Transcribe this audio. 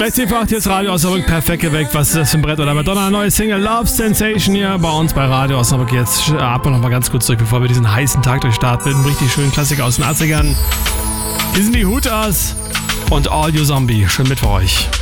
6:08, hier ist Radio Osnabrück, perfekt geweckt. Was ist das für ein Brett? Oder Madonna, neue Single Love Sensation hier bei uns bei Radio Osnabrück. Jetzt atmen wir noch mal ganz kurz zurück, bevor wir diesen heißen Tag durchstarten. Mit einem richtig schönen Klassiker aus den 80ern. Hier sind die Hooters und All You Zombie. Schön mit für euch.